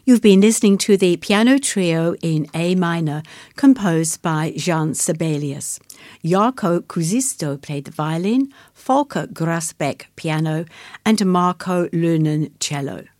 You've been listening to the piano trio in A minor, composed by Jan Sibelius. Jarkko Kuusisto played the violin, Volker Grasbeck piano, and Marco Löhnen cello.